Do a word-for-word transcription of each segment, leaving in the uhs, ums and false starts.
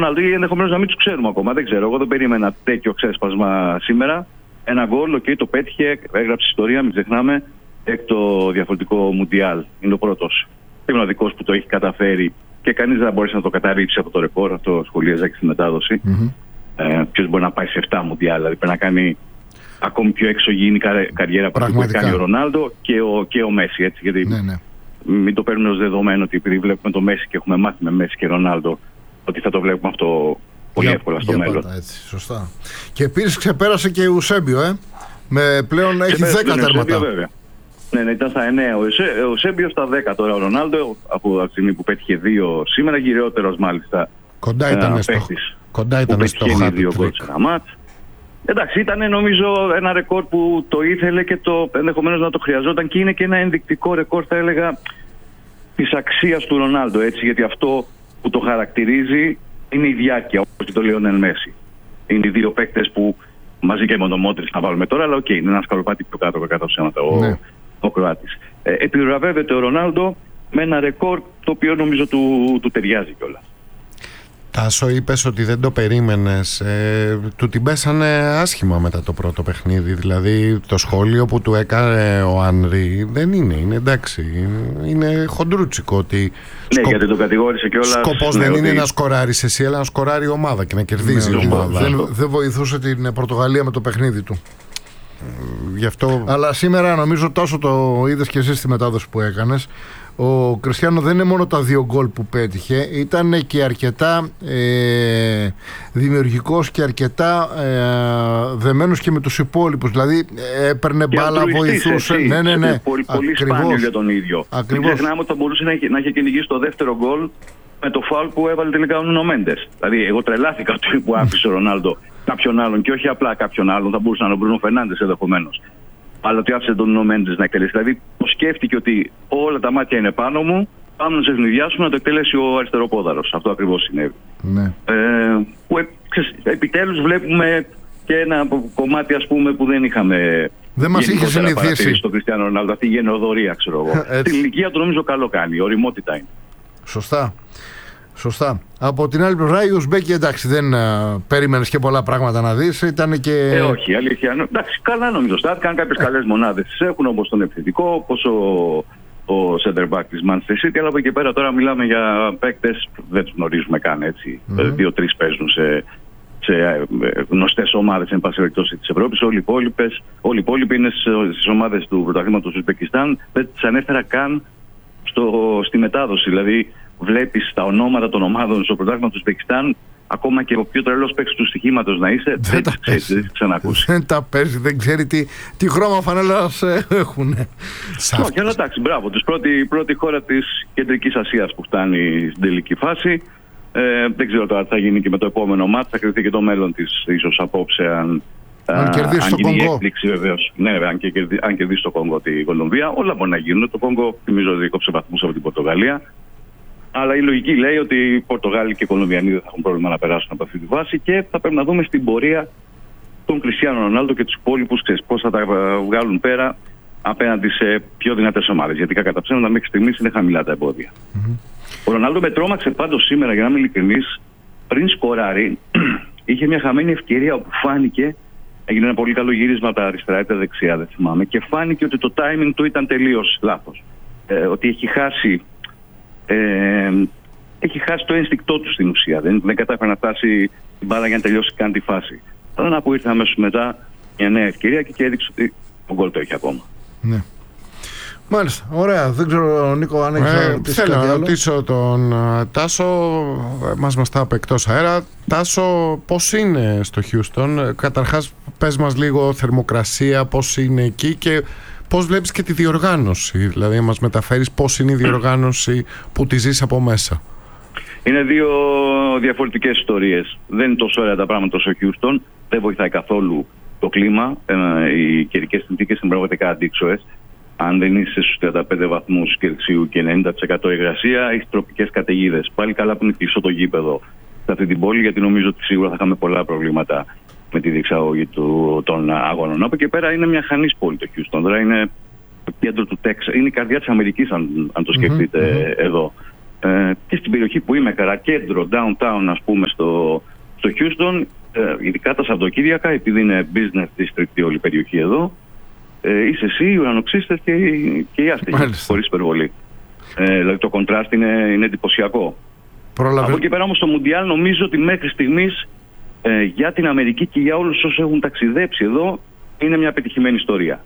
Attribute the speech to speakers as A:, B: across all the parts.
A: Ρονάλντο ή ενδεχομένως να μην τους ξέρουμε ακόμα. Δεν ξέρω. Εγώ δεν περίμενα τέτοιο ξέσπασμα σήμερα. Ένα γκολ, okay, το πέτυχε, έγραψε ιστορία, μην ξεχνάμε. Έκτο διαφορετικό Μουντιάλ. Είναι ο πρώτος και μοναδικός που το έχει καταφέρει και κανείς δεν μπορέσει να το καταρρύψει από το ρεκόρ. Αυτό σχολίαζα και στη μετάδοση. Mm-hmm. Ε, ποιος μπορεί να πάει σε επτά Μουντιάλ, δηλαδή πρέπει να κάνει ακόμη πιο εξωγήινη καριέρα που έχει κάνει ο Ρονάλντο και ο, και ο Μέση. Έτσι, γιατί ναι, ναι. Μην το παίρνουμε ως δεδομένο ότι επειδή βλέπουμε το Μέση και έχουμε μάθει με Μέση και Ρονάλντο, ότι θα το βλέπουμε αυτό πολύ για, εύκολα στο για μέλλον.
B: Πάντα, έτσι, σωστά. Και επίσης ξεπέρασε και ο Σέμπιο, ε. Με πλέον έχει δέκα τέρματα.
A: Ναι, ναι, ήταν στα εννέα. Ο Σέμπιο στα δέκα τώρα. Ο Ρονάλντο από τη στιγμή που πέτυχε δύο σήμερα, γυρεότερος μάλιστα.
B: Κοντά ήταν στο, κοντά ήταν στο χάρτη.
A: Εντάξει, ήταν νομίζω ένα ρεκόρ που το ήθελε και το ενδεχομένως να το χρειαζόταν και είναι και ένα ενδεικτικό ρεκόρ, θα έλεγα, της αξίας του Ρονάλντο. Έτσι, γιατί αυτό που το χαρακτηρίζει είναι η διάρκεια, όπως και το Λιόνελ Μέση. Είναι οι δύο παίκτες που μαζί και με τον Μόντριτς να βάλουμε τώρα, αλλά οκ, okay, είναι ένα σκαλοπάτι πιο κάτω από κάτω ψέματα ο, ναι. ο Κροάτης. Ε, επιβραβεύεται ο Ρονάλντο με ένα ρεκόρ το οποίο νομίζω του, του ταιριάζει κιόλας.
B: Τάσο, είπες ότι δεν το περίμενες. Ε, του την πέσανε άσχημα μετά το πρώτο παιχνίδι. Δηλαδή το σχόλιο που του έκανε ο Ανρί δεν είναι, είναι εντάξει. Είναι χοντρούτσικο ότι.
A: Ναι, σκο... γιατί το κατηγόρησε κιόλας.
B: Σκοπός
A: ναι,
B: δεν
A: ότι...
B: είναι να σκοράρεις εσύ, αλλά να σκοράρει η ομάδα και να κερδίζει ναι, η ομάδα. Δεν, δεν βοηθούσε την Πορτογαλία με το παιχνίδι του. Γι' αυτό... Αλλά σήμερα νομίζω τόσο το είδες και εσύ στη μετάδοση που έκανες. Ο Κριστιάνο δεν είναι μόνο τα δύο γκολ που πέτυχε, ήταν και αρκετά ε, δημιουργικός και αρκετά ε, δεμένος και με τους υπόλοιπους. Δηλαδή έπαιρνε μπάλα, βοηθούσε.
A: Εσύ,
B: ναι, ναι, ναι.
A: Πολύ, πολύ σπάνιο για τον ίδιο.
B: Ακριβώς.
A: Δεν ξεχνάμε ότι θα μπορούσε να έχει, να έχει κυνηγήσει το δεύτερο γκολ με το φάουλ που έβαλε τελικά ο Νούνο Μέντες. Δηλαδή, εγώ τρελάθηκα που άφησε ο Ρονάλντο κάποιον άλλον και όχι απλά κάποιον άλλον, θα μπορούσε να είναι ο Μπρούνο Φερνάντες ενδεχομένως. Αλλά ότι άφησε τον Νούνο Μέντες να εκτελέσει. Δηλαδή, το σκέφτηκε ότι όλα τα μάτια είναι πάνω μου, πάμε να σε ευνηδιάσουμε να το εκτελέσει ο αριστεροπόδαρος. Αυτό ακριβώς συνέβη.
B: Ναι.
A: Ε, που ε, ξέρεις, επιτέλους βλέπουμε και ένα κομμάτι, ας πούμε, που δεν είχαμε.
B: Δεν μας είχε συνηθίσει.
A: Στον Κριστιάνο Ρονάλντο, αυτή η γενναιοδωρία, ξέρω εγώ. Στην ηλικία του νομίζω καλό κάνει. Ωριμότητα είναι.
B: Σωστά. Σωστά. Από την άλλη πλευρά, η Ουσμπέκη, εντάξει, δεν uh, περίμενες και πολλά πράγματα να δεις. Ήταν και.
A: Ε, όχι, αλήθεια. Εντάξει, καλά νομίζω. Στάθηκαν κάποιες καλές μονάδες. Έχουν όπως τον επιθετικό, όπως ο, ο center back της Manchester City. Αλλά από εκεί πέρα τώρα μιλάμε για παίκτες που δεν τους γνωρίζουμε καν έτσι. Mm-hmm. Δύο-τρεις παίζουν σε, σε γνωστές ομάδες εν πάση περιπτώσει της Ευρώπης. Όλοι οι υπόλοιπες, όλοι οι υπόλοιποι είναι στις ομάδες του πρωταθλήματος του Ουσμπεκιστάν. Δεν τις ανέφερα καν στο, στη μετάδοση. Δηλαδή, βλέπεις τα ονόματα των ομάδων στο πρωτάθλημα του Ουσμπεκιστάν, ακόμα και ο πιο τρελός παίκτης του στοιχήματος να είσαι, δεν, δεν τα ξέρεις, δεν ξανακούσει.
B: Δεν τα παίζει, δεν ξέρει τι, τι χρώμα φανέλας έχουν.
A: Όχι, αλλά εντάξει, μπράβο. Της πρώτη, πρώτη χώρα της Κεντρικής Ασίας που φτάνει στην τελική φάση. Ε, δεν ξέρω τώρα τι θα γίνει και με το επόμενο μάτς, θα κρυφτεί και το μέλλον της ίσως απόψε, αν,
B: αν κερδίσει το Κονγκό.
A: Έκπληξη, βεβαίως. Ναι, βέβαια, αν, και κερδί, αν κερδίσει το Κονγκό τη Κολομβία, όλα μπορεί να γίνουν. Το Κονγκό, θυμίζω, δίκοψε βαθμούς από την Πορτογαλία. Αλλά η λογική λέει ότι οι Πορτογάλοι και οι Κολομβιανοί δεν θα έχουν πρόβλημα να περάσουν από αυτή τη βάση και θα πρέπει να δούμε στην πορεία τον Κριστιάνο Ρονάλντο και τους υπόλοιπους πώς θα τα βγάλουν πέρα απέναντι σε πιο δυνατές ομάδες. Γιατί κατά ψέματα μέχρι στιγμής είναι χαμηλά τα εμπόδια. Mm-hmm. Ο Ρονάλντο με τρόμαξε πάντως σήμερα, για να είμαι ειλικρινής, πριν σκοράρει, είχε μια χαμένη ευκαιρία όπου φάνηκε, έγινε ένα πολύ καλό γύρισμα τα αριστερά ή τα δεξιά, δεν θυμάμαι, και φάνηκε ότι το timing του ήταν τελείως λάθος. Ε, ότι έχει χάσει. Ε, έχει χάσει το ένστικτό του στην ουσία. Δεν, δεν κατάφερε να φτάσει την μπάλα για να τελειώσει καν τη φάση. Τώρα να που ήρθε αμέσως μετά μια νέα ευκαιρία και, και έδειξε ότι ο γκολ το έχει ακόμα.
B: Ναι. Μάλιστα, ωραία. Δεν ξέρω, Νίκο, αν έχεις
C: ε, ρωτήσει θέλω να ρωτήσω τον uh, Τάσο, μας μας τα είπε εκτός αέρα. Τάσο, πώς είναι στο Χιούστον? Καταρχάς, πες μας λίγο θερμοκρασία, πώς είναι εκεί και πώς βλέπεις και τη διοργάνωση, δηλαδή μας μεταφέρεις πώς είναι η διοργάνωση που τη ζεις από μέσα.
A: Είναι δύο διαφορετικές ιστορίες. Δεν είναι τόσο ωραία τα πράγματα στο Χιούστον, δεν βοηθάει καθόλου το κλίμα, οι καιρικές συνθήκες είναι πραγματικά αντίξωες. Αν δεν είσαι στους τριάντα πέντε βαθμούς Κελσίου και ενενήντα τοις εκατό υγρασία, έχεις τροπικές καταιγίδες. Πάλι καλά που είναι κλειστό το γήπεδο σε αυτή την πόλη, γιατί νομίζω ότι σίγουρα θα είχαμε πολλά προβλήματα με τη διεξαγωγή του, των αγώνων. Από εκεί πέρα είναι μια χανής πόλη το Χιούστον. Τώρα είναι το κέντρο του Τέξας, είναι η καρδιά της Αμερικής, αν, αν το σκεφτείτε mm-hmm. εδώ. Ε, και στην περιοχή που είμαι, Καρακέντρο, downtown, ας πούμε, στο, στο Houston, ε, ειδικά τα Σαββατοκύριακα, επειδή είναι business district η όλη περιοχή εδώ, ε, είσαι εσύ, οι ουρανοξύστες και, και οι άστεγοι, χωρίς υπερβολή. Ε, δηλαδή το contrast είναι, είναι εντυπωσιακό. Προλαβε... Από εκεί πέρα όμως το Μουντιάλ νομίζω ότι μέχρι στιγμής ε, για την Αμερική και για όλους όσους έχουν ταξιδέψει εδώ είναι μια πετυχημένη ιστορία.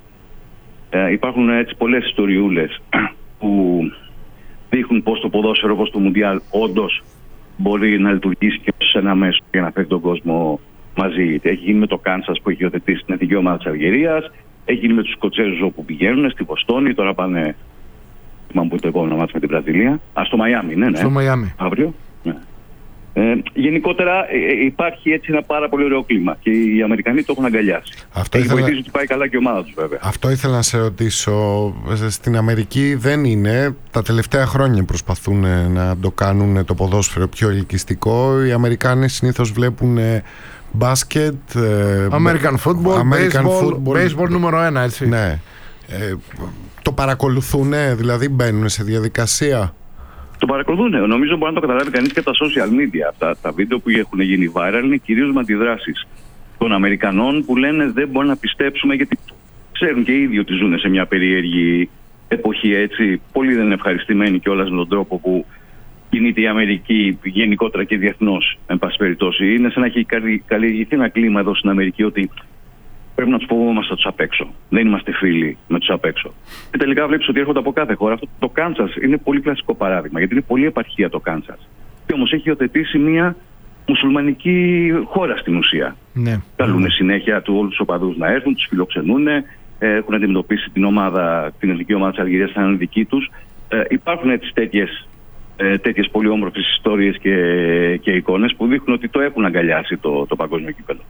A: Ε, υπάρχουν έτσι πολλές ιστοριούλες που δείχνουν πως το ποδόσφαιρο, πως το Μουντιάλ όντως μπορεί να λειτουργήσει και ως ένα μέσο για να φέρει τον κόσμο μαζί. Έχει γίνει με το Κάνσας που έχει υιοθετήσει την εθνική ομάδα της Αλγερίας, έχει γίνει με τους Σκοτσέζους όπου πηγαίνουν, στη Βοστόνη, τώρα πάνε. Θυμάμαι που είναι το επόμενο μάτς με την Βραζιλία. Α, στο Μαϊάμι, ναι, ναι.
B: Στο Μαϊάμι.
A: Αύριο. Ναι. Ε, γενικότερα ε, υπάρχει έτσι ένα πάρα πολύ ωραίο κλίμα και οι Αμερικανοί το έχουν αγκαλιάσει. Αυτό έχει ήθελα... βοηθήσει ότι πάει καλά και η ομάδα τους, βέβαια.
C: Αυτό ήθελα να σε ρωτήσω. Στην Αμερική δεν είναι. Τα τελευταία χρόνια προσπαθούν να το κάνουν το ποδόσφαιρο πιο ελκυστικό. Οι Αμερικάνοι συνήθως βλέπουν μπάσκετ,
B: American football,
C: American
B: baseball,
C: football,
B: baseball νούμερο ένα, έτσι.
C: Ναι. Ε, το παρακολουθούν, δηλαδή μπαίνουν σε διαδικασία.
A: Το παρακολουθούν. Νομίζω μπορεί να το καταλάβει κανείς και από τα social media. Αυτά τα βίντεο που έχουν γίνει viral είναι κυρίως με αντιδράσεις των Αμερικανών που λένε δεν μπορούμε να πιστέψουμε, γιατί ξέρουν και οι ίδιοι ότι ζουν σε μια περίεργη εποχή, έτσι. Πολλοί δεν είναι ευχαριστημένοι κιόλας με τον τρόπο που κινείται η Αμερική γενικότερα και διεθνώς, εν πάση περιπτώσει. Είναι σαν να έχει καλλιεργηθεί ένα κλίμα εδώ στην Αμερική ότι πρέπει να τους φοβόμαστε τους απ' έξω. Δεν είμαστε φίλοι με τους απ' έξω. Και τελικά βλέπεις ότι έρχονται από κάθε χώρα. Αυτό το Κάνσας είναι πολύ κλασικό παράδειγμα, γιατί είναι πολύ επαρχία το Κάνσας. Και όμως έχει υιοθετήσει μια μουσουλμανική χώρα στην ουσία.
B: Ναι.
A: Καλούν συνέχεια του όλους τους οπαδούς να έρθουν, τους φιλοξενούν, έχουν αντιμετωπίσει την ομάδα, την εθνική ομάδα της Αλγερίας σαν δική τους. Ε, υπάρχουν έτσι τέτοιες, ε, τέτοιες πολύ όμορφες ιστορίες και, και εικόνες που δείχνουν ότι το έχουν αγκαλιάσει το, το παγκόσμιο κύπελλο.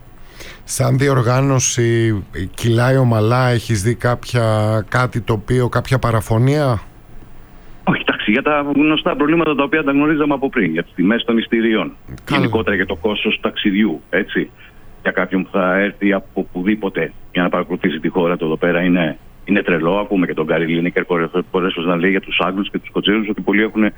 C: Σαν διοργάνωση κυλάει ομαλά, έχεις δει κάποια, κάτι το οποίο, κάποια παραφωνία?
A: Όχι, εντάξει, για τα γνωστά προβλήματα τα οποία τα γνωρίζαμε από πριν, για τις τιμές των εισιτηρίων, γενικότερα για το κόστος του ταξιδιού, έτσι. Για κάποιον που θα έρθει από οπουδήποτε για να παρακολουθήσει τη χώρα του εδώ πέρα είναι, είναι τρελό. Ακούμε και τον Γκάρι Λίνεκερ πολλές φορές να λέει για τους Άγγλους και τους Σκοτσέζους ότι πολλοί έχουν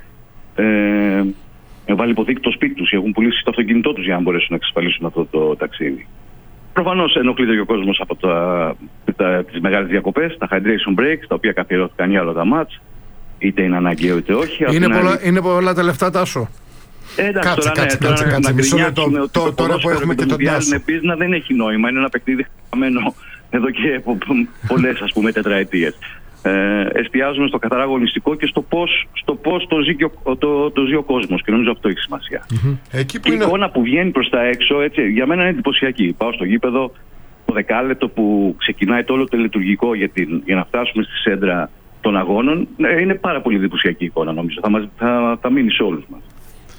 A: ε, βάλει υποθήκη το σπίτι τους ή έχουν πουλήσει το αυτοκίνητό τους για να μπορέσουν να εξασφαλίσουν αυτό το ταξίδι. Προφανώς ενοχλείται και ο κόσμος από τα, τα, τις μεγάλες διακοπές, τα hydration breaks, τα οποία καθιερώθηκαν για όλα τα μάτς, είτε είναι αναγκαίο είτε όχι.
B: Είναι, πολλά, άλλη... είναι πολλά τα λεφτά, Τάσο.
A: Ε, εντάξει,
C: κάτσε,
A: τώρα,
C: κάτσε,
A: ναι,
C: κάτσε,
A: τώρα
C: κάτσε,
A: να γκρινιάξουμε ότι το
C: τώρα που έχουμε και τον Τάσο.
A: Με πίσνα δεν έχει νόημα, είναι ένα παιχνίδι χαμένο εδώ και πολλές, ας πούμε, τετραετίες. Ε, εστιάζουμε στο καθαρά αγωνιστικό και στο πώς, στο πώς το, ζει, το, το ζει ο κόσμος, και νομίζω αυτό έχει σημασία.
C: Mm-hmm. Εκεί που
A: η
C: είναι...
A: εικόνα που βγαίνει προς τα έξω, έτσι, για μένα είναι εντυπωσιακή. Πάω στο γήπεδο, το δεκάλεπτο που ξεκινάει το όλο το λειτουργικό για, την, για να φτάσουμε στη σέντρα των αγώνων, είναι πάρα πολύ εντυπωσιακή εικόνα, νομίζω. Θα, μας, θα, θα μείνει σε όλους μας.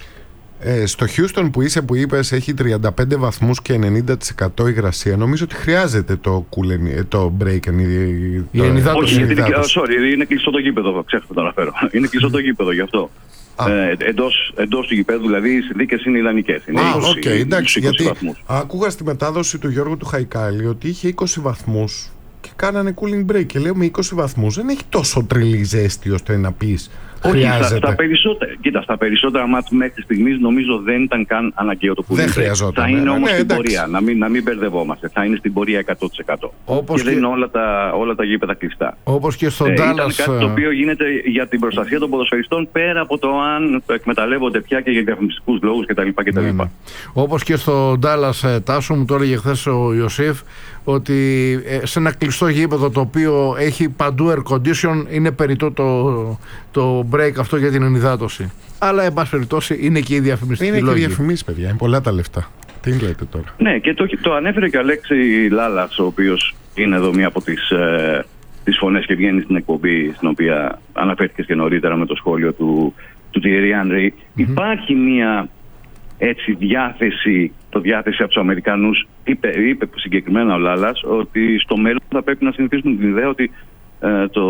C: Ε, στο Houston που είσαι, που είπες έχει τριάντα πέντε βαθμούς και ενενήντα τοις εκατό υγρασία, νομίζω ότι χρειάζεται το, cool, το break
B: η ενυδάτωση.
A: Sorry, είναι κλειστό το γήπεδο, ξέχασα το αναφέρω. Είναι κλειστό το γήπεδο γι' αυτό. Ε, εντός, εντός του γηπέδου δηλαδή οι συνθήκες είναι ιδανικές. Είναι
C: Α,
A: είκοσι,
C: okay, εντάξει,
A: είκοσι
C: γιατί
A: βαθμούς.
C: άκουγα στη μετάδοση του Γιώργου του Χαϊκάλη ότι είχε είκοσι βαθμούς και κάνανε cooling break και λέω με είκοσι βαθμούς δεν έχει τόσο τρελή ζέστη ώστε να πεις χρειάζεται.
A: Στα, στα, περισσότερα, κοίτα, στα περισσότερα μάτς μέχρι στιγμής νομίζω δεν ήταν καν αναγκαίο το cooling break.
C: Δεν χρειαζόταν.
A: Θα είναι
C: ναι,
A: όμως
C: ναι,
A: στην
C: εντάξει.
A: πορεία, να μην, να μην μπερδευόμαστε. Θα είναι στην πορεία εκατό τοις εκατό.
B: Όπως
A: και,
B: και
A: δεν είναι όλα τα, όλα τα γήπεδα κλειστά.
B: Όπως και στο
A: ε,
B: Dallas.
A: Ήταν κάτι το οποίο γίνεται για την προστασία των ποδοσφαιριστών πέρα από το αν το εκμεταλλεύονται πια και για διαφημιστικούς λόγους κτλ. κτλ. Ναι, ναι.
B: Όπως και στο Dallas, Τάσο, μου το έλεγε χθες ο Ιωσήφ, ότι σε ένα κλειστό γήπεδο το οποίο έχει παντού air condition είναι περιττό το, το break αυτό για την ενυδάτωση. Αλλά εν πάση περιπτώσει είναι και οι διαφημιστικοί λόγοι.
C: Είναι και οι διαφημίσεις, παιδιά, είναι πολλά τα λεφτά. Τι λέτε τώρα?
A: Ναι, και το, το ανέφερε και ο Αλέξη Λάλας, ο οποίος είναι εδώ μία από τις, ε, τις φωνές και βγαίνει στην εκπομπή, στην οποία αναφέρθηκε και νωρίτερα με το σχόλιο του, του Thierry Henry. Mm-hmm. Υπάρχει μία έτσι διάθεση, το διάθεση από τους Αμερικανούς, είπε, είπε συγκεκριμένα ο Λάλας, ότι στο μέλλον θα πρέπει να συνηθίσουν την ιδέα ότι ε, το,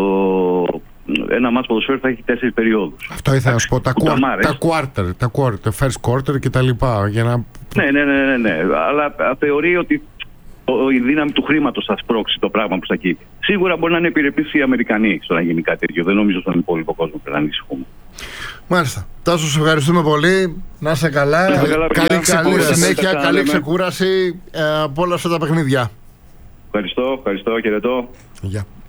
A: ένα μάτς ποδοσφαίρου θα έχει τέσσερις περιόδους.
C: Αυτό ήθελα να σου πω, τα, quarter, τα quarter, τα quarter, first quarter και τα λοιπά, για να...
A: Ναι, ναι, ναι, ναι, ναι. Αλλά θεωρεί ότι η δύναμη του χρήματος θα σπρώξει το πράγμα προς τα εκεί. Σίγουρα μπορεί να είναι επιρρεπείς οι Αμερικανοί στο να γίνει κάτι τέτοιο. Δεν νομίζω στον υπόλοιπο κόσμο πρέπει να ανησυχούμε.
B: Μάλιστα. Τάσο, σε ευχαριστούμε πολύ. Να είσαι καλά.
A: Να καλά,
B: καλή, καλή, καλή συνέχεια, καλή
A: λέμε.
B: ξεκούραση ε, από όλα αυτά τα παιχνίδια.
A: Ευχαριστώ, ευχαριστώ, χαιρετώ.
B: Γεια.